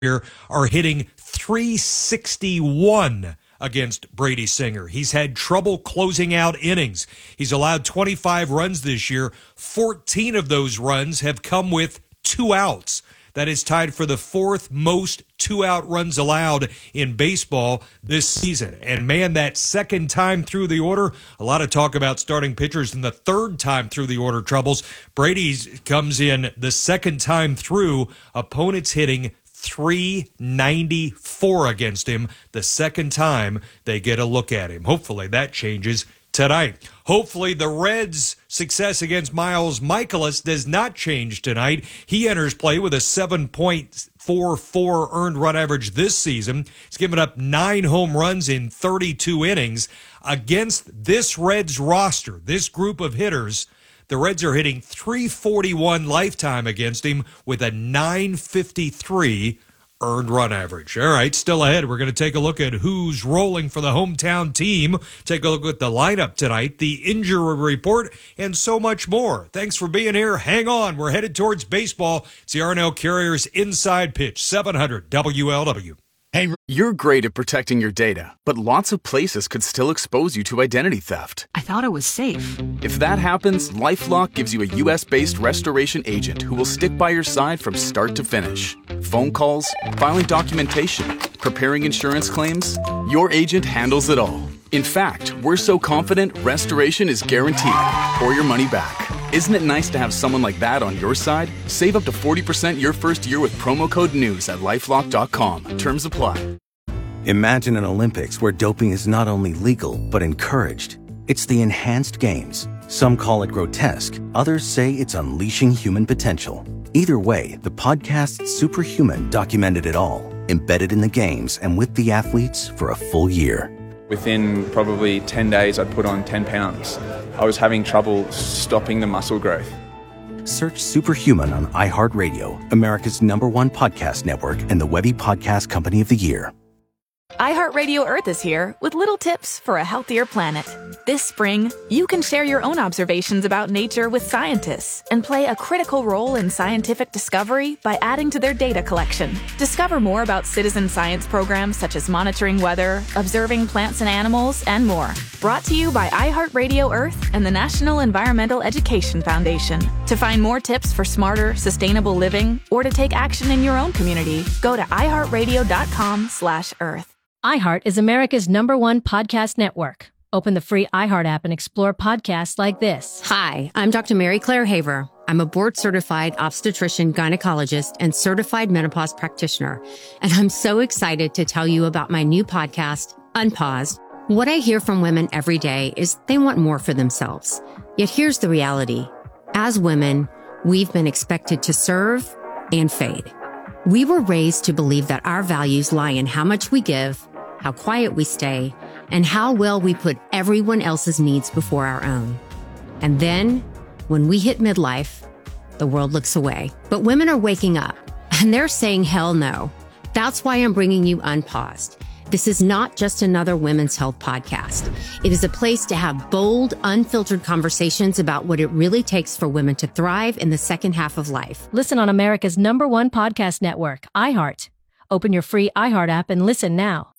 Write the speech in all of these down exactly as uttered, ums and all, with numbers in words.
here are hitting three sixty-one against Brady Singer. He's had trouble closing out innings. He's allowed twenty-five runs this year. fourteen of those runs have come with two outs. That is tied for the fourth most two-out runs allowed in baseball this season. And, man, that second time through the order, a lot of talk about starting pitchers in the third time through the order troubles. Brady comes in the second time through, opponents hitting three ninety-four against him the second time they get a look at him. Hopefully that changes tonight. Hopefully the Reds' success against Miles Mikolas does not change tonight. He enters play with a seven point four four earned run average this season. He's given up nine home runs in thirty-two innings. Against this Reds roster, this group of hitters, the Reds are hitting three forty-one lifetime against him with a nine fifty-three earned run average. All right, still ahead. We're going to take a look at who's rolling for the hometown team, take a look at the lineup tonight, the injury report, and so much more. Thanks for being here. Hang on. We're headed towards baseball. It's the Arnell Carriers Inside Pitch, seven hundred W L W. Hey, you're great at protecting your data, but lots of places could still expose you to identity theft. I thought it was safe. If that happens, LifeLock gives you a U S based restoration agent who will stick by your side from start to finish. Phone calls, filing documentation, preparing insurance claims, your agent handles it all. In fact, we're so confident restoration is guaranteed or your money back. Isn't it nice to have someone like that on your side? Save up to forty percent your first year with promo code NEWS at lifelock dot com. Terms apply. Imagine an Olympics where doping is not only legal, but encouraged. It's the enhanced games. Some call it grotesque. Others say it's unleashing human potential. Either way, the podcast Superhuman documented it all, embedded in the games and with the athletes for a full year. Within probably ten days, I'd put on ten pounds. I was having trouble stopping the muscle growth. Search Superhuman on iHeartRadio, America's number one podcast network and the Webby Podcast Company of the Year. iHeartRadio Earth is here with little tips for a healthier planet. This spring, you can share your own observations about nature with scientists and play a critical role in scientific discovery by adding to their data collection. Discover more about citizen science programs such as monitoring weather, observing plants and animals, and more. Brought to you by iHeartRadio Earth and the National Environmental Education Foundation. To find more tips for smarter, sustainable living or to take action in your own community, go to iHeartRadio.com slash Earth. iHeart is America's number one podcast network. Open the free iHeart app and explore podcasts like this. Hi, I'm Doctor Mary Claire Haver. I'm a board-certified obstetrician, gynecologist, and certified menopause practitioner. And I'm so excited to tell you about my new podcast, Unpaused. What I hear from women every day is they want more for themselves. Yet here's the reality. As women, we've been expected to serve and fade. We were raised to believe that our values lie in how much we give, how quiet we stay, and how well we put everyone else's needs before our own. And then, when we hit midlife, the world looks away. But women are waking up, and they're saying hell no. That's why I'm bringing you Unpaused. This is not just another women's health podcast. It is a place to have bold, unfiltered conversations about what it really takes for women to thrive in the second half of life. Listen on America's number one podcast network, iHeart. Open your free iHeart app and listen now.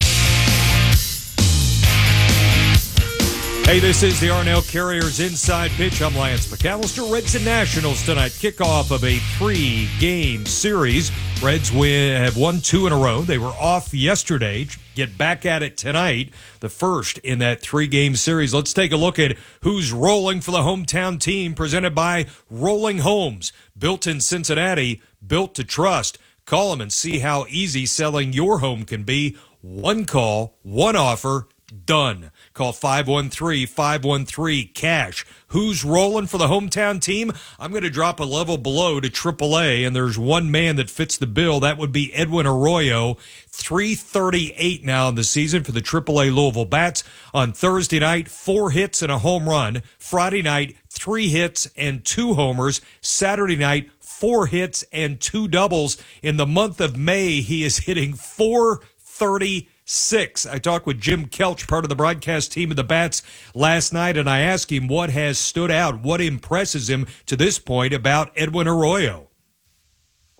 Hey, this is the Arnell Carriers Inside Pitch. I'm Lance McAllister. Reds and Nationals tonight. Kickoff of a three-game series. Reds win, have won two in a row. They were off yesterday. Get back at it tonight, the first in that three-game series. Let's take a look at who's rolling for the hometown team, presented by Rolling Homes. Built in Cincinnati, built to trust. Call them and see how easy selling your home can be. One call, one offer, done. Call five one three, five one three, cash. Who's rolling for the hometown team? I'm going to drop a level below to triple A, and there's one man that fits the bill. That would be Edwin Arroyo. three thirty-eight now in the season for the triple A Louisville Bats. On Thursday night, four hits and a home run. Friday night, three hits and two homers. Saturday night, four hits and two doubles. In the month of May, he is hitting four thirty-six. I talked with Jim Kelch, part of the broadcast team of the Bats, last night, and I asked him what has stood out, what impresses him to this point about Edwin Arroyo.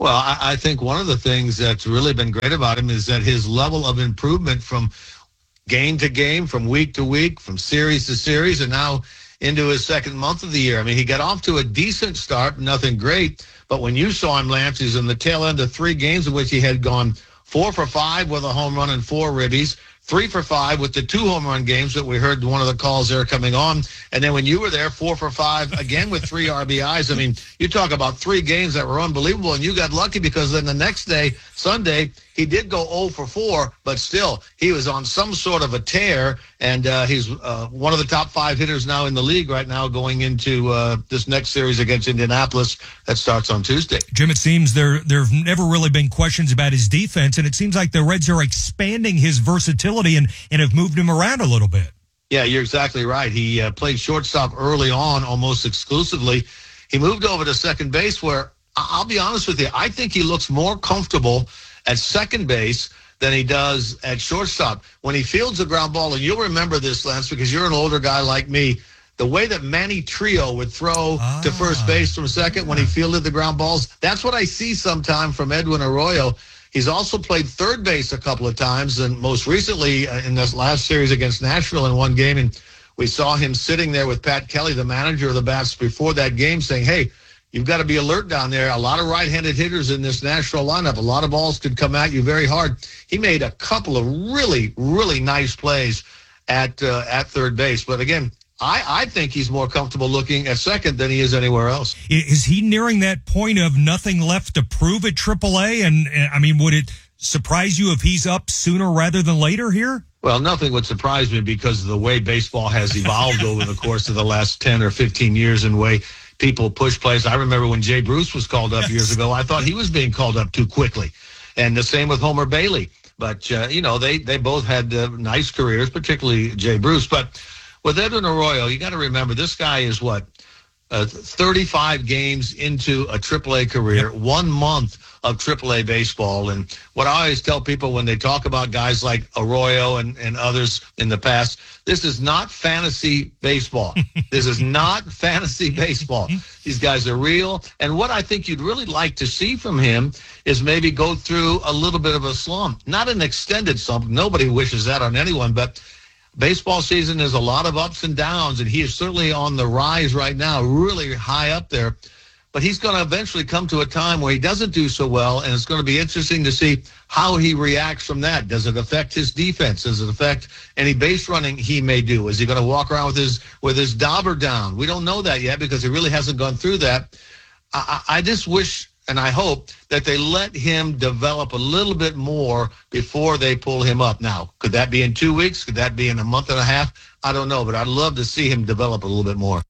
Well, I, I think one of the things that's really been great about him is that his level of improvement from game to game, from week to week, from series to series, and now into his second month of the year. I mean, he got off to a decent start, nothing great, but when you saw him, Lance, he's in the tail end of three games in which he had gone four for five with a home run and four ribbies, three for five with the two home run games that we heard one of the calls there coming on. And then when you were there, four for five again with three R B Is. I mean, you talk about three games that were unbelievable, and you got lucky because then the next day, Sunday, he did go oh for four, but still, he was on some sort of a tear, and uh, he's uh, one of the top five hitters now in the league right now going into uh, this next series against Indianapolis that starts on Tuesday. Jim, it seems there there have never really been questions about his defense, and it seems like the Reds are expanding his versatility and, and have moved him around a little bit. Yeah, you're exactly right. He uh, played shortstop early on almost exclusively. He moved over to second base where, I'll be honest with you, I think he looks more comfortable at second base than he does at shortstop. When he fields a ground ball, and you'll remember this, Lance, because you're an older guy like me, the way that Manny Trio would throw ah, to first base from second yeah. when he fielded the ground balls, that's what I see sometime from Edwin Arroyo. He's also played third base a couple of times, and most recently uh, in this last series against Nashville in one game, and we saw him sitting there with Pat Kelly, the manager of the Bats, before that game saying, hey, you've got to be alert down there. A lot of right-handed hitters in this Nashville lineup. A lot of balls could come at you very hard. He made a couple of really, really nice plays at uh, at third base. But again, I, I think he's more comfortable looking at second than he is anywhere else. Is he nearing that point of nothing left to prove at triple A? And, I mean, would it surprise you if he's up sooner rather than later here? Well, nothing would surprise me because of the way baseball has evolved over the course of the last ten or fifteen years and way people push plays. I remember when Jay Bruce was called up yes. years ago, I thought he was being called up too quickly. And the same with Homer Bailey. But, uh, you know, they, they both had uh, nice careers, particularly Jay Bruce. But with Edwin Arroyo, you got to remember, this guy is what, uh, thirty-five games into a triple A career, yep. one month of triple A baseball. And what I always tell people when they talk about guys like Arroyo and, and others in the past, this is not fantasy baseball. This is not fantasy baseball. These guys are real. And what I think you'd really like to see from him is maybe go through a little bit of a slump. Not an extended slump. Nobody wishes that on anyone, but baseball season is a lot of ups and downs, and he is certainly on the rise right now, really high up there. But he's going to eventually come to a time where he doesn't do so well, and it's going to be interesting to see how he reacts from that. Does it affect his defense? Does it affect any base running he may do? Is he going to walk around with his with his dauber down? We don't know that yet because he really hasn't gone through that. I, I just wish and I hope that they let him develop a little bit more before they pull him up. Now, could that be in two weeks? Could that be in a month and a half? I don't know, but I'd love to see him develop a little bit more.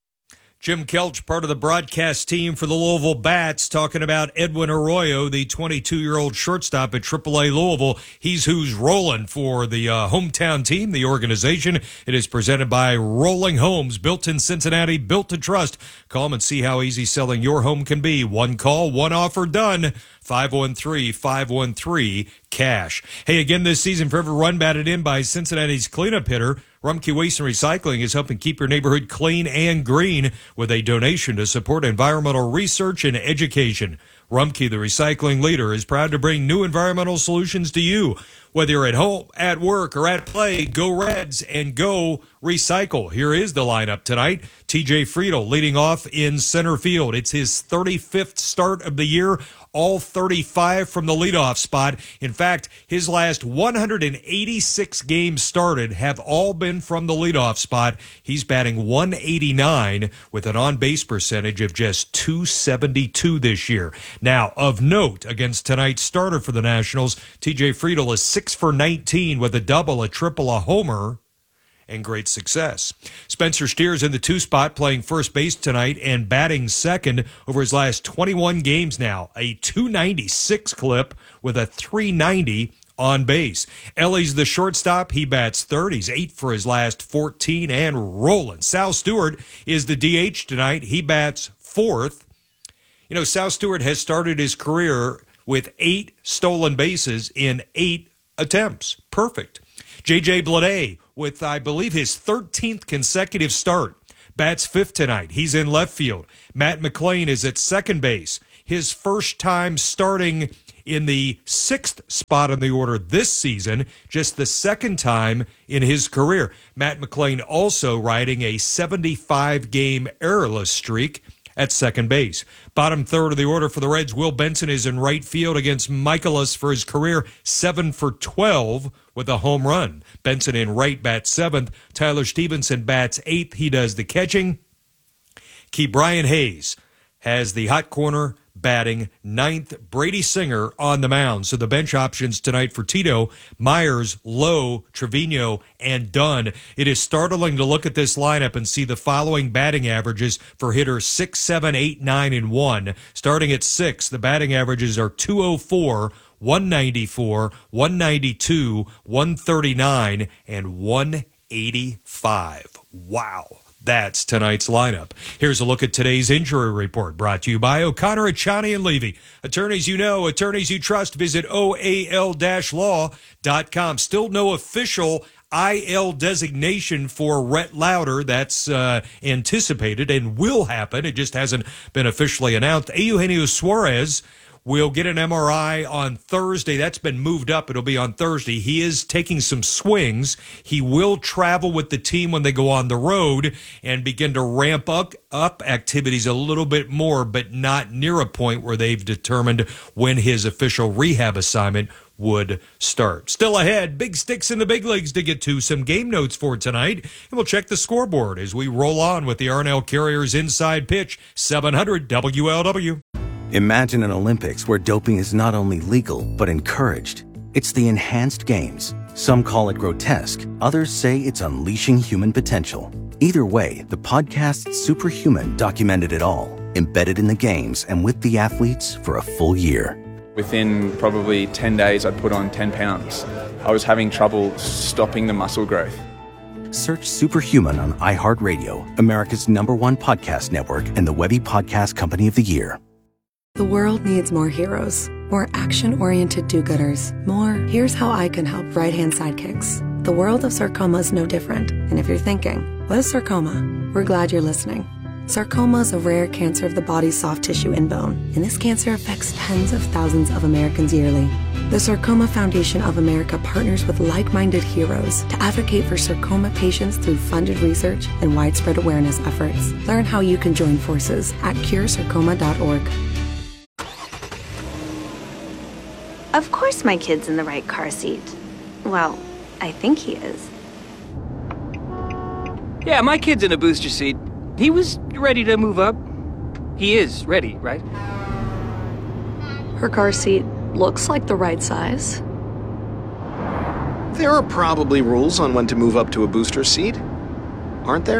Jim Kelch, part of the broadcast team for the Louisville Bats, talking about Edwin Arroyo, the twenty-two-year-old shortstop at triple A Louisville. He's who's rolling for the uh, hometown team, the organization. It is presented by Rolling Homes, built in Cincinnati, built to trust. Call them and see how easy selling your home can be. One call, one offer done. five one three, five one three, cash. Hey, again this season, for every run batted in by Cincinnati's cleanup hitter, Rumpke Waste and Recycling is helping keep your neighborhood clean and green with a donation to support environmental research and education. Rumpke, the recycling leader, is proud to bring new environmental solutions to you. Whether you're at home, at work, or at play, go Reds and go recycle. Here is the lineup tonight. T J Friedel leading off in center field. It's his thirty-fifth start of the year, all thirty-five from the leadoff spot. In fact, his last one hundred eighty-six games started have all been from the leadoff spot. He's batting one eighty-nine with an on-base percentage of just two seventy-two this year. Now, of note, against tonight's starter for the Nationals, T J Friedel is six for nineteen with a double, a triple, a homer, and great success. Spencer Steer's in the two spot, playing first base tonight and batting second over his last twenty-one games now. A two ninety-six clip with a three ninety on base. Ellie's the shortstop. He bats third. He's eight for his last fourteen and rolling. Sal Stewart is the D H tonight. He bats fourth. You know, Sal Stewart has started his career with eight stolen bases in eight attempts. Perfect. J J Bleday, with, I believe, his thirteenth consecutive start, bats fifth tonight. He's in left field. Matt McLean is at second base. his first time starting in the sixth spot in the order this season, just the second time in his career. Matt McLain also riding a seventy-five game errorless streak at second base. Bottom third of the order for the Reds, Will Benson is in right field against Michaelis for his career, seven for twelve with a home run. Benson in right bats seventh. Tyler Stevenson bats eighth. He does the catching. Key Brian Hayes has the hot corner batting ninth. Brady Singer on the mound. So the bench options tonight for Tito: Myers, Lowe, Trevino, and Dunn. It is startling to look at this lineup and see the following batting averages for hitters six, seven, eight, nine, and one. Starting at six, the batting averages are two oh four, one ninety-four, one ninety-two, one thirty-nine, and one eighty-five. Wow. That's tonight's lineup. Here's a look at today's injury report, brought to you by O'Connor, Achani, and Levy. Attorneys you know, attorneys you trust. Visit O A L law dot com. Still no official I L designation for Rhett Lauder. That's uh, anticipated and will happen. It just hasn't been officially announced. Eugenio Suarez will get an M R I on Thursday. That's been moved up. It'll be on Thursday. He is taking some swings. He will travel with the team when they go on the road and begin to ramp up, up activities a little bit more, but not near a point where they've determined when his official rehab assignment would start. Still ahead, big sticks in the big leagues to get to. Some game notes for tonight, and we'll check the scoreboard as we roll on with the Arnell Carriers Inside Pitch, seven hundred W L W. Imagine an Olympics where doping is not only legal, but encouraged. It's the enhanced games. Some call it grotesque. Others say it's unleashing human potential. Either way, the podcast Superhuman documented it all, embedded in the games and with the athletes for a full year. Within probably ten days, I'd put on ten pounds. I was having trouble stopping the muscle growth. Search Superhuman on iHeartRadio, America's number one podcast network and the Webby Podcast Company of the Year. The world needs more heroes, more action-oriented do-gooders, more here's how I can help right-hand sidekicks. The world of sarcoma is no different. And if you're thinking, what is sarcoma? We're glad you're listening. Sarcoma is a rare cancer of the body's soft tissue and bone, and this cancer affects tens of thousands of Americans yearly. The Sarcoma Foundation of America partners with like-minded heroes to advocate for sarcoma patients through funded research and widespread awareness efforts. Learn how you can join forces at cure sarcoma dot org. Of course my kid's in the right car seat. Well, I think he is. Yeah, my kid's in a booster seat. He was ready to move up. He is ready, right? Her car seat looks like the right size. There are probably rules on when to move up to a booster seat, aren't there?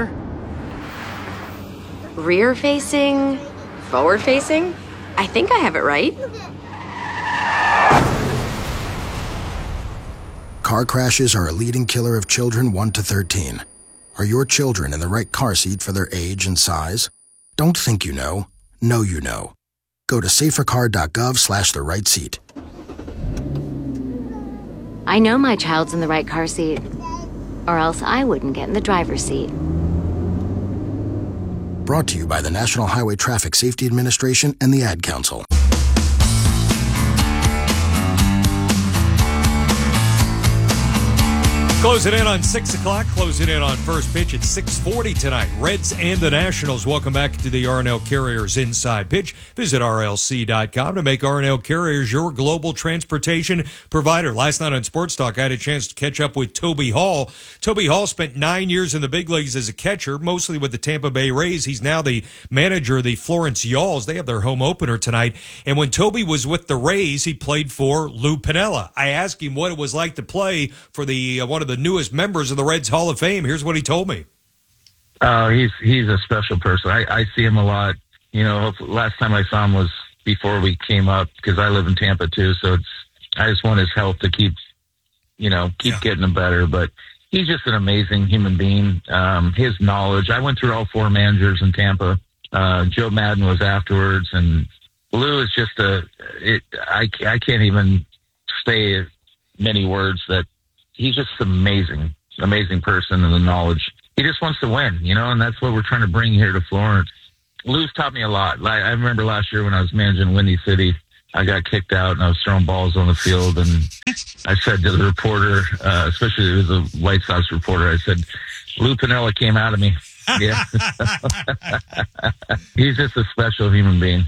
Rear facing, forward facing? I think I have it right. Car crashes are a leading killer of children one to thirteen. Are your children in the right car seat for their age and size? Don't think you know. Know you know. Go to safercar dot gov slash the right seat. I know my child's in the right car seat, or else I wouldn't get in the driver's seat. Brought to you by the National Highway Traffic Safety Administration and the Ad Council. Closing in on six o'clock, closing in on first pitch at six forty tonight. Reds and the Nationals. Welcome back to the Arnell Carriers Inside Pitch. Visit R L C dot com to make Arnell Carriers your global transportation provider. Last night on Sports Talk, I had a chance to catch up with Toby Hall. Toby Hall spent nine years in the big leagues as a catcher, mostly with the Tampa Bay Rays. He's now the manager of the Florence Yalls. They have their home opener tonight. And when Toby was with the Rays, he played for Lou Piniella. I asked him what it was like to play for the uh, one of the newest members of the Reds Hall of Fame. Here's what he told me. Uh, he's he's a special person. I, I see him a lot. You know, last time I saw him was before we came up because I live in Tampa too. So it's I just want his health to keep, you know, keep yeah. getting him better. But he's just an amazing human being. Um, his knowledge. I went through all four managers in Tampa. Uh, Joe Madden was afterwards, and Lou is just a. It, I I can't even say many words that. He's just amazing, amazing person and the knowledge. He just wants to win, you know, and that's what we're trying to bring here to Florence. Lou's taught me a lot. Like, I remember last year when I was managing Windy City, I got kicked out and I was throwing balls on the field. And I said to the reporter, uh, especially it was a White Sox reporter, I said, Lou Piniella came out of me. Yeah. He's just a special human being.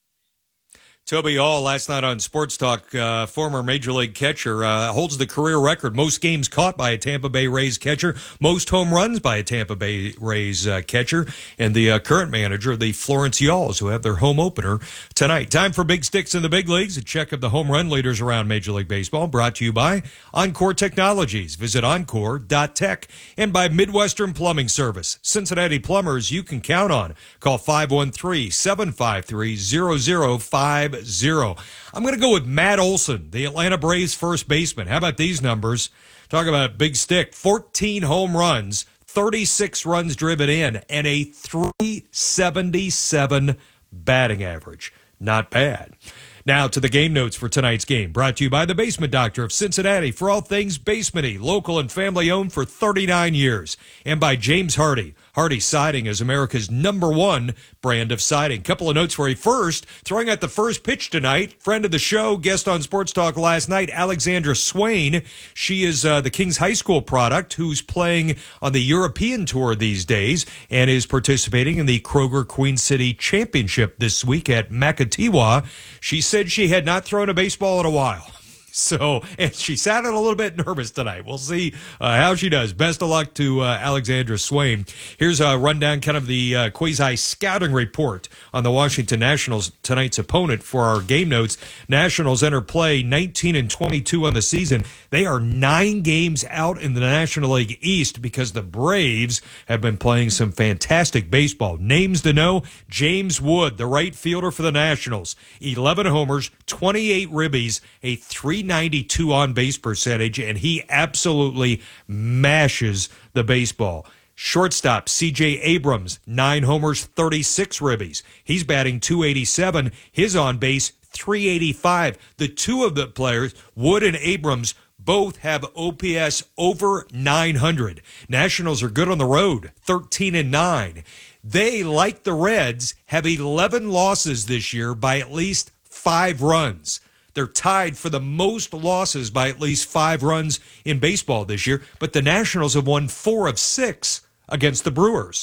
Toby Hall, last night on Sports Talk, uh, former Major League catcher, uh, holds the career record. Most games caught by a Tampa Bay Rays catcher, most home runs by a Tampa Bay Rays uh, catcher, and the uh, current manager of the Florence Yalls, who have their home opener tonight. Time for Big Sticks in the Big Leagues, a check of the home run leaders around Major League Baseball, brought to you by Encore Technologies. Visit encore dot tech, and by Midwestern Plumbing Service. Cincinnati plumbers you can count on. Call five one three, seven five three, zero zero five zero. I'm going to go with Matt Olson, the Atlanta Braves first baseman. How about these numbers? Talk about a big stick. fourteen home runs, thirty-six runs driven in, and a three seventy-seven batting average. Not bad. Now to the game notes for tonight's game, brought to you by the Basement Doctor of Cincinnati for all things basement-y, local and family-owned for thirty-nine years, and by James Hardy. Hardy Siding is America's number one brand of siding. Couple of notes for you. First, throwing out the first pitch tonight, friend of the show, guest on Sports Talk last night, Alexandra Swain. She is uh, the Kings High School product who's playing on the European Tour these days and is participating in the Kroger Queen City Championship this week at Makatiwa. She said she had not thrown a baseball in a while. So, and she sounded a little bit nervous tonight. We'll see uh, how she does. Best of luck to uh, Alexandra Swain. Here's a rundown, kind of the uh, quasi-scouting report on the Washington Nationals, tonight's opponent for our game notes. Nationals enter play nineteen and twenty-two on the season. They are nine games out in the National League East because the Braves have been playing some fantastic baseball. Names to know: James Wood, the right fielder for the Nationals, eleven homers, twenty-eight ribbies, a three ninety-two on-base percentage, and he absolutely mashes the baseball. Shortstop C J Abrams, nine homers, thirty-six ribbies. He's batting two eighty-seven. His on-base, three eighty-five. The two of the players, Wood and Abrams, both have O P S over nine hundred. Nationals are good on the road, thirteen and nine. They, like the Reds, have eleven losses this year by at least five runs. They're tied for the most losses by at least five runs in baseball this year, but the Nationals have won four of six against the Brewers.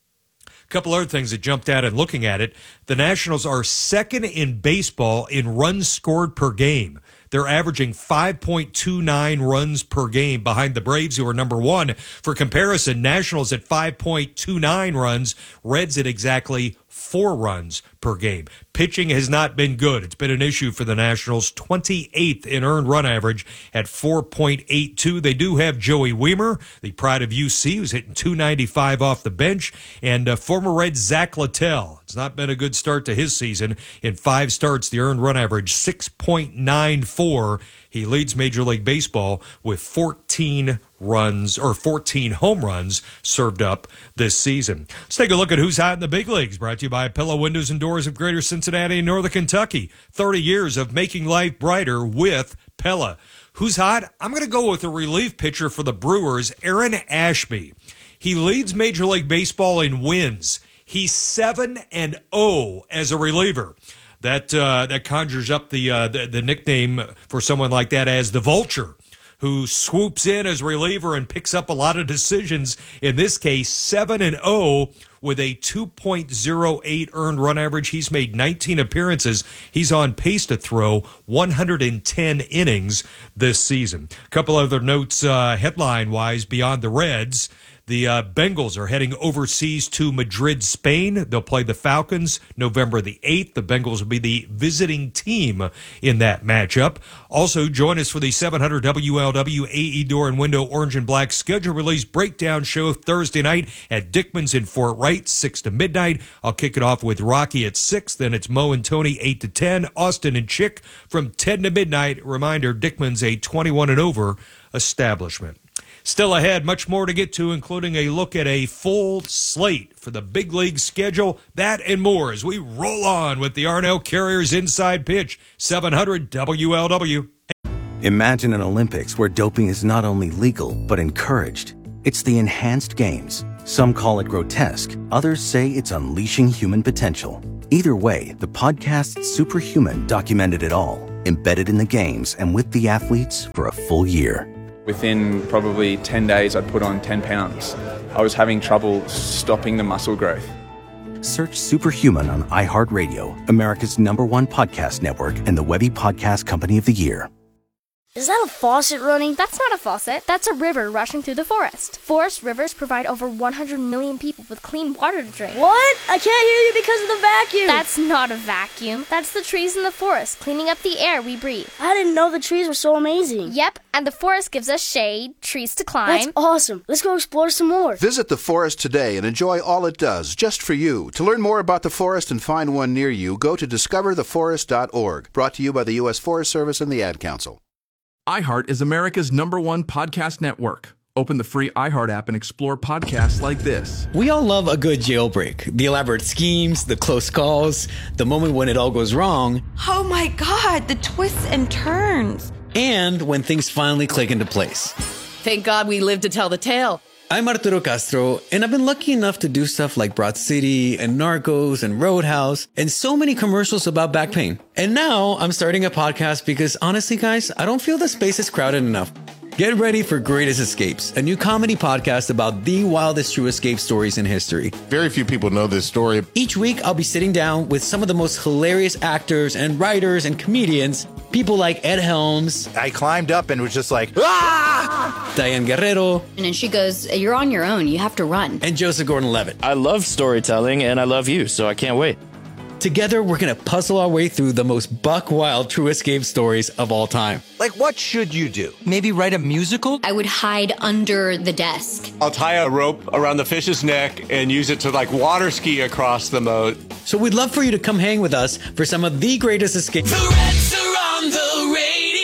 A couple other things that jumped out in looking at it. The Nationals are second in baseball in runs scored per game. They're averaging five point two nine runs per game behind the Braves, who are number one. For comparison, Nationals at five point two nine runs, Reds at exactly four runs per game. Pitching has not been good. It's been an issue for the Nationals. twenty-eighth in earned run average at four point eight two. They do have Joey Wiemer, the pride of U C, who's hitting two ninety-five off the bench, and uh, former Red Zach Littell. It's not been a good start to his season. In five starts, the earned run average six point nine four. He leads Major League Baseball with fourteen runs or fourteen home runs served up this season. Let's take a look at who's hot in the big leagues. Brought to you by Pella Windows and Doors of Greater Cincinnati and Northern Kentucky. thirty years of making life brighter with Pella. Who's hot? I'm going to go with a relief pitcher for the Brewers, Aaron Ashby. He leads Major League Baseball in wins. He's seven and oh as a reliever. That uh, that conjures up the, uh, the the nickname for someone like that as the Vulture, who swoops in as reliever and picks up a lot of decisions. In this case, seven and oh with a two point oh eight earned run average. He's made nineteen appearances. He's on pace to throw one hundred ten innings this season. A couple other notes uh, headline-wise beyond the Reds. The uh, Bengals are heading overseas to Madrid, Spain. They'll play the Falcons November the eighth. The Bengals will be the visiting team in that matchup. Also, join us for the seven hundred W L W A E Door and Window Orange and Black schedule release breakdown show Thursday night at Dickman's in Fort Wright, six to midnight. I'll kick it off with Rocky at six. Then it's Mo and Tony, eight to ten. Austin and Chick from ten to midnight. Reminder, Dickman's a twenty-one and over establishment. Still ahead, much more to get to, including a look at a full slate for the big league schedule. That and more as we roll on with the Arnell Carriers Inside Pitch, seven hundred W L W. Imagine an Olympics where doping is not only legal, but encouraged. It's the Enhanced Games. Some call it grotesque, others say it's unleashing human potential. Either way, the podcast Superhuman documented it all, embedded in the games and with the athletes for a full year. Within probably ten days, I'd put on ten pounds. I was having trouble stopping the muscle growth. Search Superhuman on iHeartRadio, America's number one podcast network, and the Webby Podcast Company of the Year. Is that a faucet running? That's not a faucet. That's a river rushing through the forest. Forest rivers provide over one hundred million people with clean water to drink. What? I can't hear you because of the vacuum. That's not a vacuum. That's the trees in the forest cleaning up the air we breathe. I didn't know the trees were so amazing. Yep, and the forest gives us shade, trees to climb. That's awesome. Let's go explore some more. Visit the forest today and enjoy all it does, just for you. To learn more about the forest and find one near you, go to discover the forest dot org. Brought to you by the U S Forest Service and the Ad Council. iHeart is America's number one podcast network. Open the free iHeart app and explore podcasts like this. We all love a good jailbreak. The elaborate schemes, the close calls, the moment when it all goes wrong. Oh my God, the twists and turns. And when things finally click into place. Thank God we lived to tell the tale. I'm Arturo Castro, and I've been lucky enough to do stuff like Broad City and Narcos and Roadhouse and so many commercials about back pain. And now I'm starting a podcast because honestly, guys, I don't feel the space is crowded enough. Get ready for Greatest Escapes, a new comedy podcast about the wildest true escape stories in history. Very few people know this story. Each week, I'll be sitting down with some of the most hilarious actors and writers and comedians, people like Ed Helms. I climbed up and was just like, ah! Diane Guerrero. And then she goes, you're on your own. You have to run. And Joseph Gordon-Levitt. I love storytelling, and I love you, so I can't wait. Together, we're going to puzzle our way through the most buck-wild true escape stories of all time. Like, what should you do? Maybe write a musical? I would hide under the desk. I'll tie a rope around the fish's neck and use it to, like, water ski across the moat. So we'd love for you to come hang with us for some of the greatest escape. The Reds are on the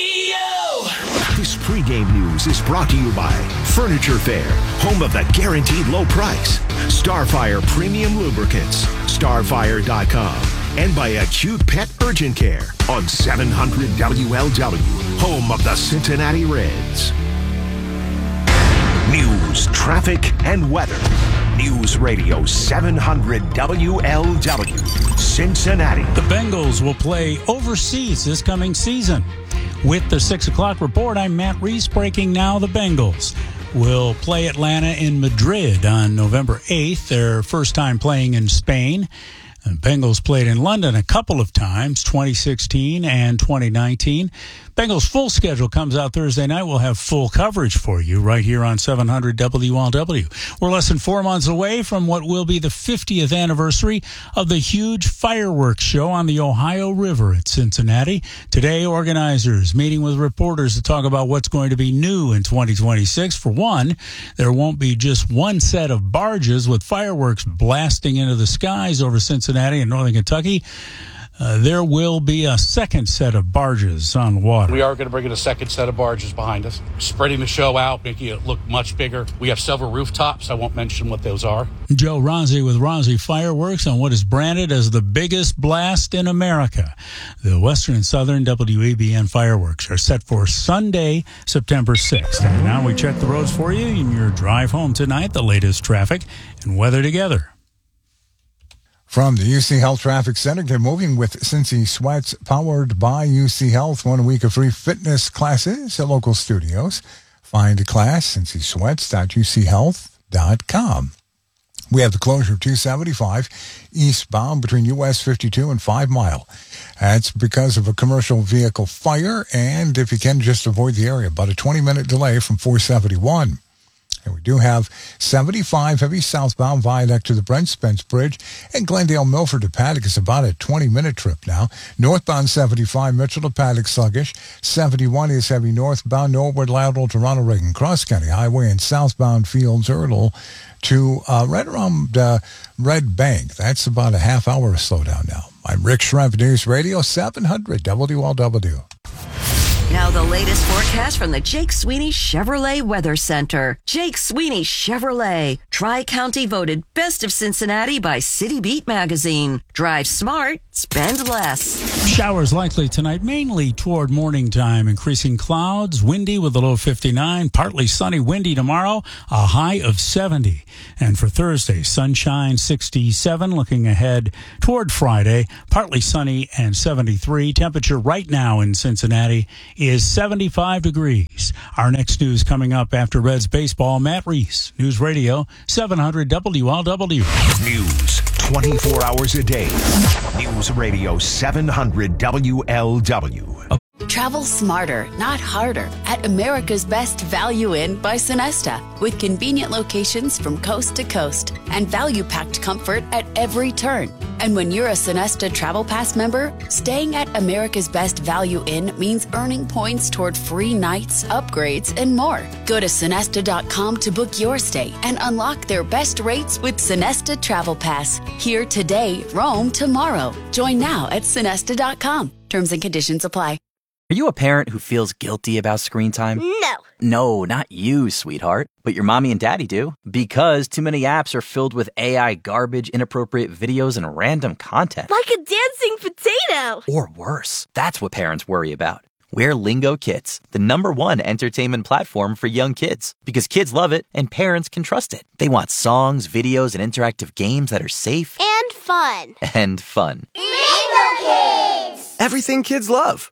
radio. This pregame news is brought to you by Furniture Fair, home of the guaranteed low price. Starfire Premium Lubricants, starfire dot com. And by Acute Pet Urgent Care on seven hundred W L W, home of the Cincinnati Reds. News, traffic, and weather. News Radio seven hundred W L W, Cincinnati. The Bengals will play overseas this coming season. With the six o'clock report, I'm Matt Reese breaking now the Bengals will play Atlanta in Madrid on November eighth, their first time playing in Spain. The Bengals played in London a couple of times, twenty sixteen and twenty nineteen. Bengals' full schedule comes out Thursday night. We'll have full coverage for you right here on seven hundred W L W. We're less than four months away from what will be the fiftieth anniversary of the huge fireworks show on the Ohio River at Cincinnati. Today, organizers meeting with reporters to talk about what's going to be new in twenty twenty-six. For one, there won't be just one set of barges with fireworks blasting into the skies over Cincinnati and northern Kentucky. Uh, there will be a second set of barges on water. We are going to bring in a second set of barges behind us, spreading the show out, making it look much bigger. We have several rooftops. I won't mention what those are. Joe Ronzi with Ronzi Fireworks on what is branded as the biggest blast in America. The Western and Southern W A B N fireworks are set for Sunday, September sixth. And now we check the roads for you in your drive home tonight, the latest traffic and weather together. From the U C Health Traffic Center, get moving with Cincy Sweats, powered by U C Health. One week of free fitness classes at local studios. Find a class, cincy sweats dot u c health dot com. We have the closure of two seventy-five eastbound between U S fifty-two and five mile. That's because of a commercial vehicle fire, and if you can, just avoid the area. About a twenty-minute delay from four seventy-one. And we do have seventy-five heavy southbound viaduct to the Brent Spence Bridge, and Glendale Milford to Paddock is about a twenty-minute trip now. Northbound seventy-five Mitchell to Paddock sluggish. seventy-one is heavy northbound Norwood lateral to Ronald Reagan Cross County Highway, and southbound Fields Erdel to uh, right around uh, Red Bank. That's about a half hour of slowdown now. I'm Rick Schrempf, News Radio seven hundred W L W. Now the latest forecast from the Jake Sweeney Chevrolet Weather Center. Jake Sweeney Chevrolet. Tri-County voted Best of Cincinnati by City Beat magazine. Drive smart, spend less. Showers likely tonight, mainly toward morning time. Increasing clouds, windy with a low fifty-nine. Partly sunny, windy tomorrow, a high of seventy. And for Thursday, sunshine sixty-seven. Looking ahead toward Friday, partly sunny and seventy-three. Temperature right now in Cincinnati is seventy-five degrees. Our next news coming up after Reds baseball. Matt Reese, News Radio seven hundred W L W. News twenty-four hours a day. News Radio seven hundred W L W. Travel smarter, not harder, at America's Best Value Inn by Sonesta, with convenient locations from coast to coast and value-packed comfort at every turn. And when you're a Sonesta Travel Pass member, staying at America's Best Value Inn means earning points toward free nights, upgrades, and more. Go to Sonesta dot com to book your stay and unlock their best rates with Sonesta Travel Pass. Here today, roam tomorrow. Join now at Sonesta dot com. Terms and conditions apply. Are you a parent who feels guilty about screen time? No. No, not you, sweetheart. But your mommy and daddy do. Because too many apps are filled with A I garbage, inappropriate videos, and random content. Like a dancing potato. Or worse. That's what parents worry about. We're Lingo Kids, the number one entertainment platform for young kids. Because kids love it and parents can trust it. They want songs, videos, and interactive games that are safe. And fun. And fun. Lingo Kids! Everything kids love.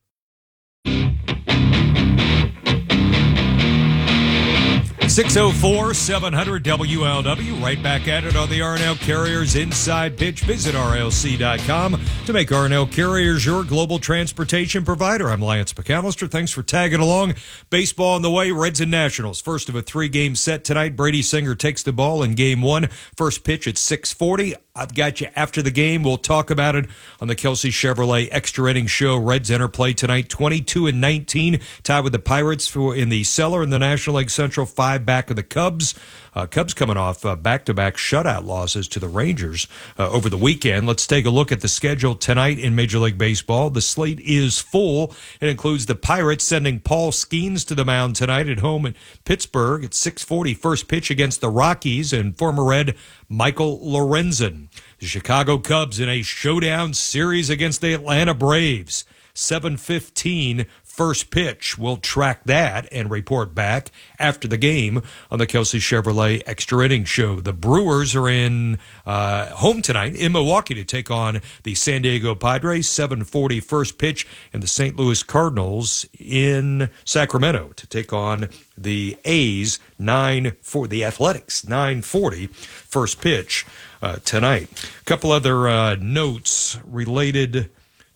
six oh four, seven hundred W L W. Right back at it on the R and L Carriers Inside Pitch. Visit R L C dot com to make R and L Carriers your global transportation provider. I'm Lance McAllister. Thanks for tagging along. Baseball on the way. Reds and Nationals. First of a three-game set tonight. Brady Singer takes the ball in game one. First pitch at six forty. I've got you after the game. We'll talk about it on the Kelsey Chevrolet Extra Inning Show. Reds enter play tonight, twenty-two and nineteen, tied with the Pirates for in the cellar in the National League Central. Five back of the Cubs. Uh, Cubs coming off uh, back-to-back shutout losses to the Rangers uh, over the weekend. Let's take a look at the schedule tonight in Major League Baseball. The slate is full. It includes the Pirates sending Paul Skeens to the mound tonight at home in Pittsburgh at six forty. First pitch against the Rockies and former Red Michael Lorenzen. The Chicago Cubs in a showdown series against the Atlanta Braves. seven fifteen first pitch. We'll track that and report back after the game on the Kelsey Chevrolet Extra Inning Show. The Brewers are in uh, home tonight in Milwaukee to take on the San Diego Padres. seven forty first pitch, and the Saint Louis Cardinals in Sacramento to take on the A's. nine for the Athletics. nine forty first pitch uh, tonight. A couple other uh, notes related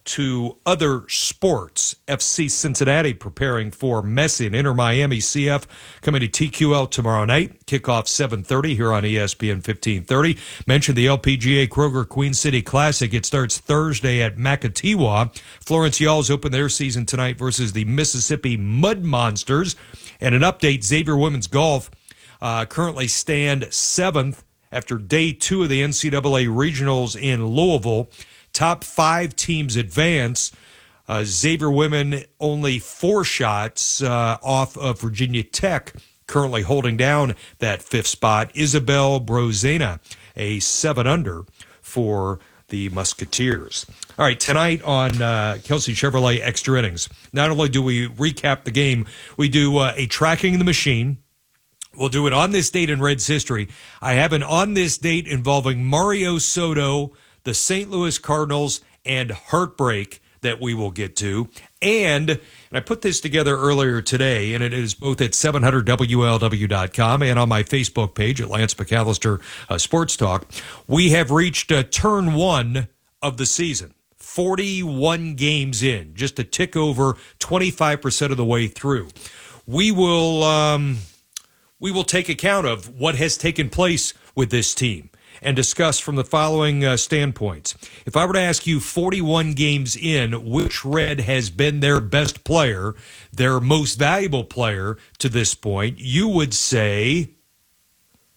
to other sports. F C Cincinnati preparing for Messi and Inter Miami. C F coming to T Q L tomorrow night. Kickoff seven thirty here on E S P N fifteen thirty. Mentioned the L P G A Kroger Queen City Classic. It starts Thursday at Makatiwa. Florence Yalls open their season tonight versus the Mississippi Mud Monsters. And an update, Xavier Women's Golf uh, currently stand seventh after day two of the N C double A Regionals in Louisville. Top five teams advance. Uh, Xavier women only four shots uh, off of Virginia Tech, currently holding down that fifth spot. Isabel Brozena, a seven under for the Musketeers. All right, tonight on uh, Kelsey Chevrolet Extra Innings, not only do we recap the game, we do uh, a Tracking the Machine. We'll do it on this date in Reds history. I have an on this date involving Mario Soto, the Saint Louis Cardinals, and heartbreak that we will get to. And, and I put this together earlier today, and it is both at seven hundred W L W dot com and on my Facebook page at Lance McAllister uh, Sports Talk. We have reached uh, turn one of the season. forty-one games in, just a tick over twenty-five percent of the way through. We will, um, we will take account of what has taken place with this team and discuss from the following uh, standpoints. If I were to ask you forty-one games in, which Red has been their best player, their most valuable player to this point, you would say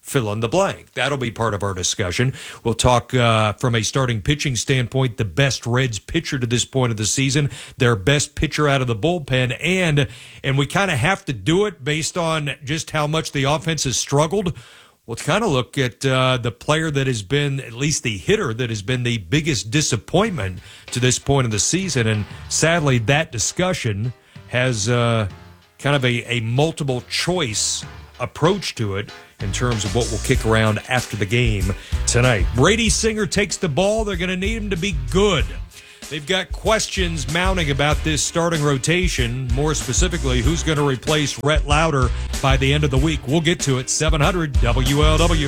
fill in the blank. That'll be part of our discussion. We'll talk uh, from a starting pitching standpoint, the best Reds pitcher to this point of the season, their best pitcher out of the bullpen, and and we kind of have to do it based on just how much the offense has struggled. We'll kind of look at uh, the player that has been, at least the hitter, that has been the biggest disappointment to this point of the season, and sadly that discussion has uh, kind of a, a multiple choice approach to it in terms of what will kick around after the game tonight. Brady Singer takes the ball. They're going to need him to be good. They've got questions mounting about this starting rotation. More specifically, who's going to replace Rhett Lauder by the end of the week. We'll get to it. seven hundred W L W.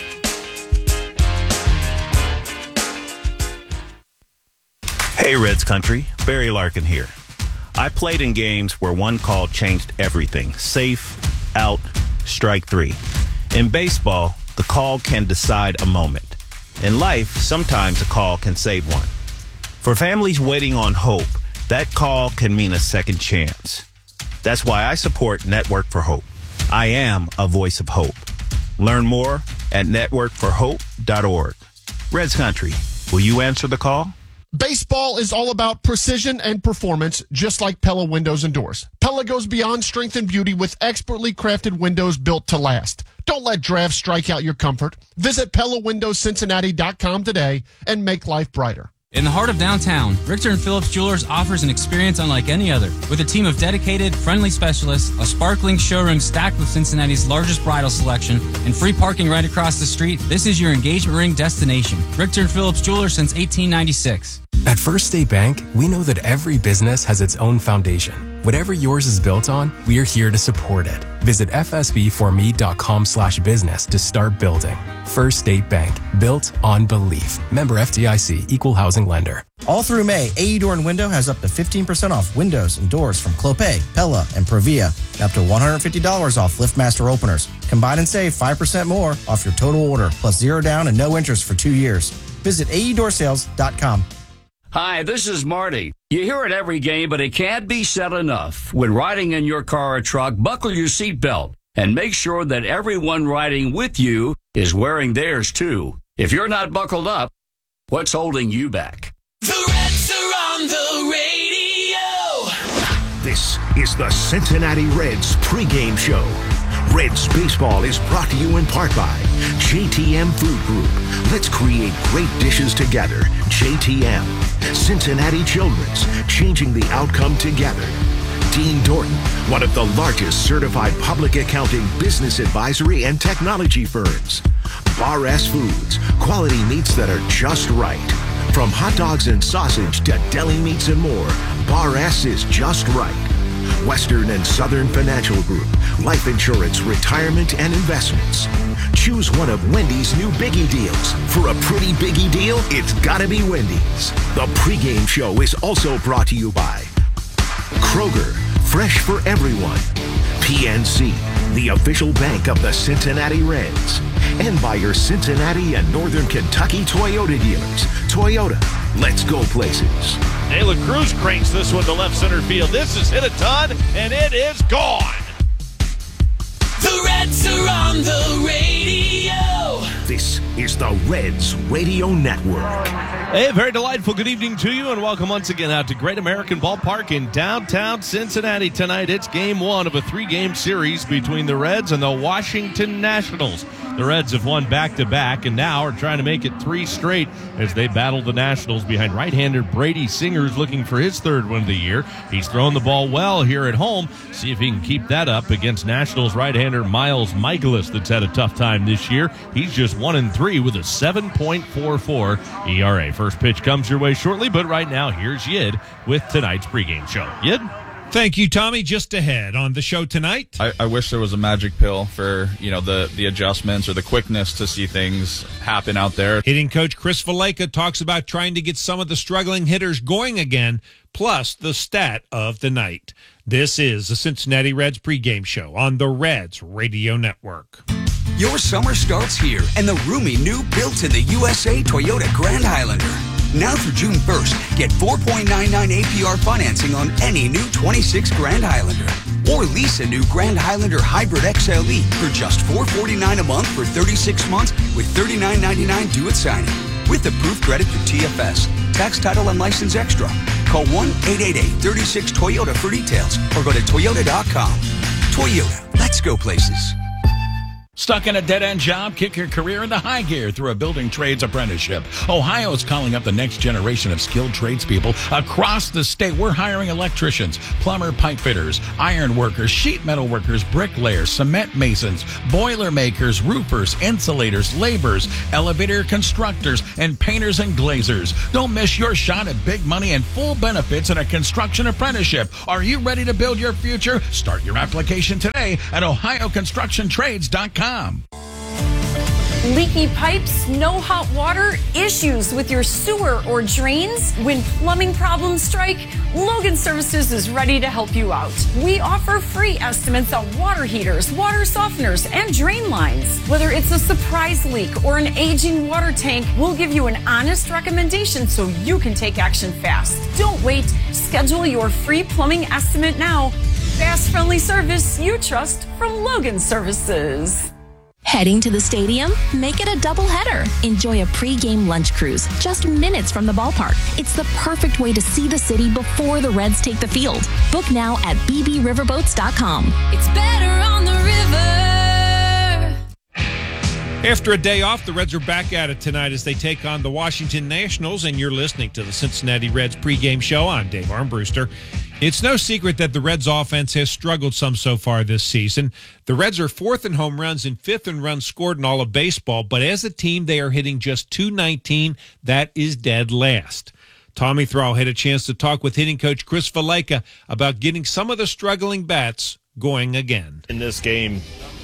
Hey, Reds Country. Barry Larkin here. I played in games where one call changed everything. Safe, out, strike three. In baseball, the call can decide a moment. In life, sometimes a call can save one. For families waiting on hope, that call can mean a second chance. That's why I support Network for Hope. I am a voice of hope. Learn more at network for hope dot org. Reds Country, will you answer the call? Baseball is all about precision and performance, just like Pella Windows and Doors. Pella goes beyond strength and beauty with expertly crafted windows built to last. Don't let drafts strike out your comfort. Visit Pella Windows Cincinnati dot com today and make life brighter. In the heart of downtown, Richter and Phillips Jewelers offers an experience unlike any other. With a team of dedicated, friendly specialists, a sparkling showroom stacked with Cincinnati's largest bridal selection, and free parking right across the street, this is your engagement ring destination. Richter and Phillips Jewelers since eighteen ninety-six. At First State Bank, we know that every business has its own foundation. Whatever yours is built on, we are here to support it. Visit f s b for me dot com slash business to start building. First State Bank, built on belief. Member F D I C, Equal Housing Lender. All through May, A E Door and Window has up to fifteen percent off windows and doors from Clopay, Pella, and Provia, and up to one hundred fifty dollars off LiftMaster openers. Combine and save five percent more off your total order, plus zero down and no interest for two years. Visit A E door sales dot com. Hi, this is Marty. You hear it every game, but it can't be said enough. When riding in your car or truck, buckle your seatbelt and make sure that everyone riding with you is wearing theirs too. If you're not buckled up, what's holding you back? The Reds are on the radio. This is the Cincinnati Reds pregame show. Reds baseball is brought to you in part by J T M Food Group. Let's create great dishes together. J T M. Cincinnati Children's, changing the outcome together. Dean Dorton, one of the largest certified public accounting, business advisory, and technology firms. Bar S Foods, quality meats that are just right. From hot dogs and sausage to deli meats and more, Bar S is just right. Western and Southern Financial Group, life insurance, retirement, and investments. Choose one of Wendy's new Biggie deals. For a pretty Biggie deal, it's gotta be Wendy's. The pregame show is also brought to you by Kroger, fresh for everyone. P N C, the official bank of the Cincinnati Reds. And by your Cincinnati and Northern Kentucky Toyota dealers. Toyota, let's go places. De La Cruz cranks this one to left center field. This is hit a ton, and it is gone. The Reds are on the radio. This is the Reds Radio Network. Hey, very delightful good evening to you, and welcome once again out to Great American Ballpark in downtown Cincinnati tonight. It's game one of a three-game series between the Reds and the Washington Nationals. The Reds have won back-to-back and now are trying to make it three straight as they battle the Nationals behind right-hander Brady Singer, looking for his third win of the year. He's thrown the ball well here at home. See if he can keep that up against Nationals right-hander Miles Mikolas, that's had a tough time this year. He's just one and three with a seven point four four E R A. First pitch comes your way shortly, but right now here's Yid with tonight's pregame show. Yid? Thank you, Tommy. Just ahead on the show tonight. I, I wish there was a magic pill for, you know, the, the adjustments or the quickness to see things happen out there. Hitting coach Chris Valaika talks about trying to get some of the struggling hitters going again, plus the stat of the night. This is the Cincinnati Reds pregame show on the Reds Radio Network. Your summer starts here, and the roomy new built in the U S A Toyota Grand Highlander. Now through June first, get four point nine nine A P R financing on any new twenty-six Grand Highlander. Or lease a new Grand Highlander Hybrid X L E for just four hundred forty-nine dollars a month for thirty-six months with thirty-nine ninety-nine due at signing. With approved credit through T F S. Tax, title, and license extra. Call one eight eight eight, three six, Toyota for details or go to toyota dot com. Toyota, let's go places. Stuck in a dead-end job? Kick your career into high gear through a building trades apprenticeship. Ohio is calling up the next generation of skilled tradespeople across the state. We're hiring electricians, plumber, pipe fitters, iron workers, sheet metal workers, bricklayers, cement masons, boiler makers, roofers, insulators, laborers, elevator constructors, and painters and glazers. Don't miss your shot at big money and full benefits in a construction apprenticeship. Are you ready to build your future? Start your application today at ohio construction trades dot com. Leaky pipes, no hot water, issues with your sewer or drains? When plumbing problems strike, Logan Services is ready to help you out. We offer free estimates on water heaters, water softeners, and drain lines. Whether it's a surprise leak or an aging water tank, we'll give you an honest recommendation so you can take action fast. Don't wait. Schedule your free plumbing estimate now. Fast, friendly service you trust from Logan Services. Heading to the stadium? Make it a doubleheader. Enjoy a pre-game lunch cruise just minutes from the ballpark. It's the perfect way to see the city before the Reds take the field. Book now at b b riverboats dot com. It's better on the river. After a day off, the Reds are back at it tonight as they take on the Washington Nationals, and you're listening to the Cincinnati Reds pregame show. I'm Dave Armbruster. It's no secret that the Reds offense has struggled some so far this season. The Reds are fourth in home runs and fifth in runs scored in all of baseball, but as a team, they are hitting just two nineteen. That is dead last. Tommy Thrall had a chance to talk with hitting coach Chris Valaika about getting some of the struggling bats going again. In this game,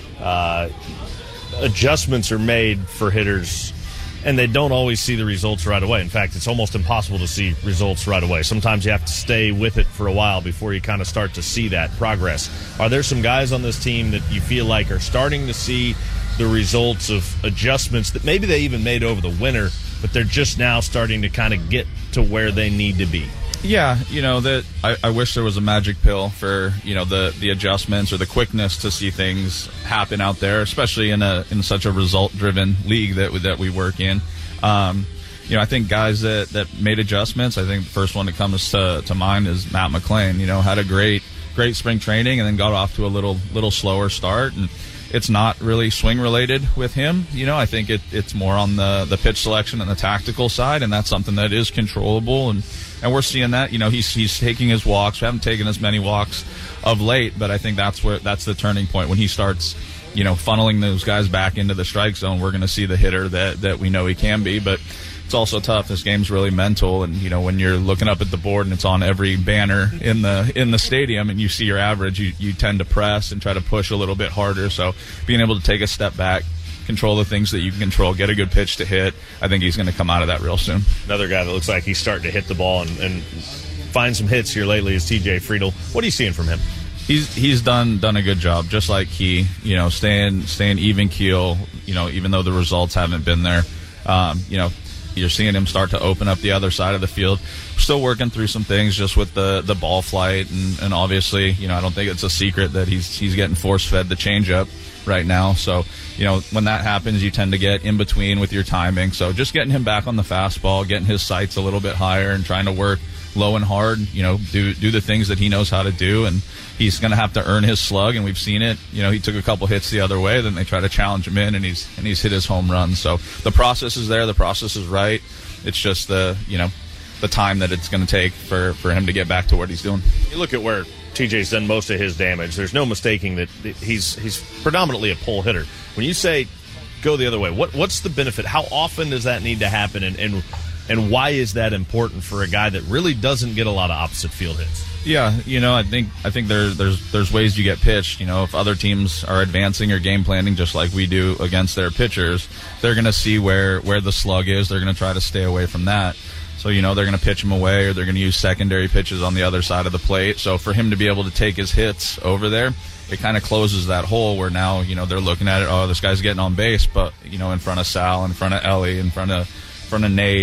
uh, adjustments are made for hitters, and they don't always see the results right away. In fact, it's almost impossible to see results right away. Sometimes you have to stay with it for a while before you kind of start to see that progress. Are there some guys on this team that you feel like are starting to see the results of adjustments that maybe they even made over the winter, but they're just now starting to kind of get to where they need to be? Yeah, you know, that I, I wish there was a magic pill for, you know, the, the adjustments or the quickness to see things happen out there, especially in a in such a result-driven league that that we work in. Um, you know, I think guys that, that made adjustments, I think the first one that comes to, to mind is Matt McClain. You know, had a great great spring training and then got off to a little little slower start, and it's not really swing related with him. You know, I think it, it's more on the, the pitch selection and the tactical side, and that's something that is controllable, and And we're seeing that. You know, he's he's taking his walks. We haven't taken as many walks of late, but I think that's where that's the turning point when he starts, you know, funneling those guys back into the strike zone. We're going to see the hitter that that we know he can be. But it's also tough. This game's really mental, and you know, when you're looking up at the board and it's on every banner in the in the stadium, and you see your average, you you tend to press and try to push a little bit harder. So being able to take a step back, control the things that you can control, get a good pitch to hit, I think he's going to come out of that real soon. Another guy that looks like he's starting to hit the ball and, and find some hits here lately is T J Friedl. What are you seeing from him? He's he's done done a good job, just like he, you know, staying staying even keel, you know, even though the results haven't been there. Um, you know, you're seeing him start to open up the other side of the field. Still working through some things just with the, the ball flight, and, and obviously, you know, I don't think it's a secret that he's he's getting force-fed the changeup right now. So, you know, when that happens, you tend to get in between with your timing. So just getting him back on the fastball, getting his sights a little bit higher and trying to work low and hard, you know, do do the things that he knows how to do. And he's going to have to earn his slug, and we've seen it. You know, he took a couple hits the other way, then they try to challenge him in, and he's and he's hit his home run. So the process is there. The process is right. It's just the, you know, the time that it's going to take for, for him to get back to what he's doing. You look at where T J's done most of his damage. There's no mistaking that he's he's predominantly a pull hitter. When you say go the other way, what what's the benefit? How often does that need to happen, and and, and why is that important for a guy that really doesn't get a lot of opposite field hits? Yeah, you know, I think I think there, there's there's ways you get pitched. You know, if other teams are advancing or game planning just like we do against their pitchers, they're going to see where, where the slug is. They're going to try to stay away from that. So, you know, they're going to pitch him away, or they're going to use secondary pitches on the other side of the plate. So for him to be able to take his hits over there, it kind of closes that hole where now, you know, they're looking at it, oh, this guy's getting on base, but, you know, in front of Sal, in front of Ellie, in front of, in front of Nate,